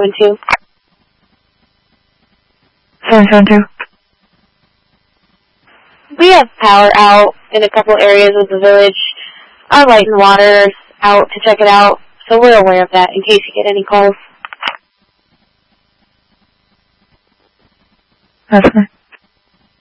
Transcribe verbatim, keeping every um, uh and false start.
seven two. seven seven two. We have power out in a couple areas of the village. Our light and water is out to check it out, so we're aware of that in case you get any calls. That's fine.